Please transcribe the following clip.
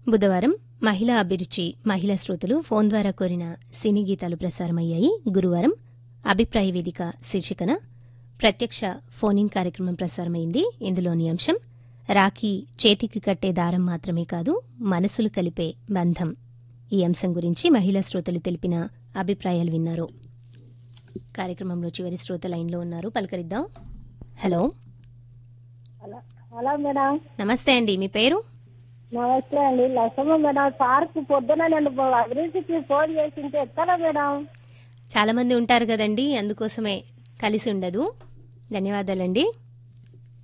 బుధవారం మహిళా అభిరుచి మహిళా శ్రోతలు ఫోన్ ద్వారా కోరిన సినీ గీతాలు ప్రసారమయ్యాయి. గురువారం అభిప్రాయ వేదిక శీర్షికన ప్రత్యక్ష ఫోనింగ్ కార్యక్రమం ప్రసారమైంది. ఇందులోని అంశం రాఖీ చేతికి కట్టే దారం మాత్రమే కాదు, మనసులు కలిపే బంధం. ఈ అంశం గురించి మహిళా శ్రోతలు తెలిపిన అభిప్రాయాలు విన్నారు. కార్యక్రమంలో చివరి శ్రోత లైన్లో ఉన్నారు, పలకరిద్దాం. Hello hello madam. నమస్తే అండి, మీ పేరు? నమస్తే అండి, లక్ష్మ మేడం. సార్కి పొద్దున నేను అభిరుచికి ఫోన్ చేసింటే ఎత్తరా మేడం? చాలా మంది ఉంటారు కదండి, అందుకోసమే కలిసి ఉండదు. ధన్యవాదాలండి.